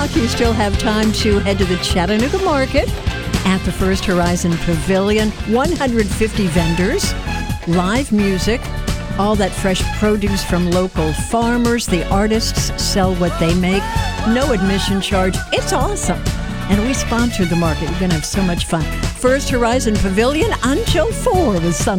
You still have time to head to the Chattanooga Market at the First Horizon Pavilion. 150 vendors, live music, all that fresh produce from local farmers. The artists sell what they make. No admission charge. It's awesome. And we sponsored the market. You're going to have so much fun. First Horizon Pavilion until 4 with Sunny.